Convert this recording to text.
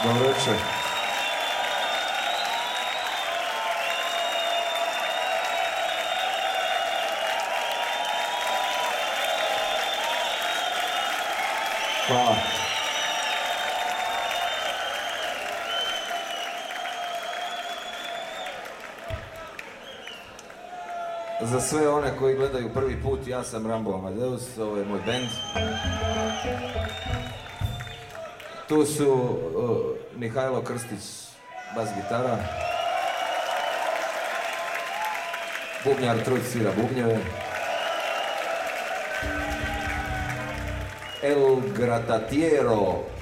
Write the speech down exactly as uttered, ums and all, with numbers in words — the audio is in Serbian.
Dobro večer. Hvala. Za sve one koji gledaju prvi put, ja sam Rambo Amadeus, ovo je moj bend. Tu su uh, Mihajlo Krstić, bas gitara. Bubnjar Truć svira bubnjeve. El Gratatiero